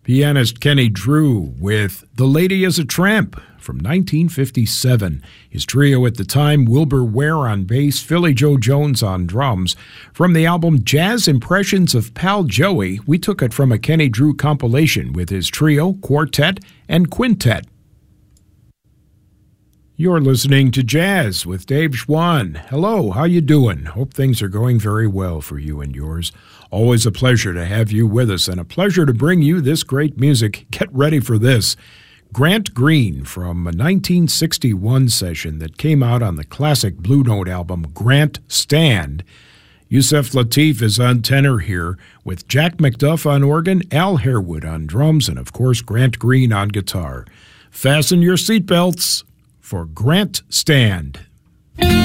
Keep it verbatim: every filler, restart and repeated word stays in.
Pianist Kenny Drew with The Lady is a Tramp from nineteen fifty-seven. His trio at the time, Wilbur Ware on bass, Philly Joe Jones on drums. From the album Jazz Impressions of Pal Joey, we took it from a Kenny Drew compilation with his trio, quartet, and quintet. You're listening to Jazz with Dave Schwann. Hello, how you doing? Hope things are going very well for you and yours. Always a pleasure to have you with us and a pleasure to bring you this great music. Get ready for this. Grant Green from a nineteen sixty-one session that came out on the classic Blue Note album Grant Stand. Yusef Lateef is on tenor here with Jack McDuff on organ, Al Harewood on drums, and of course Grant Green on guitar. Fasten your seatbelts for Grant Stand.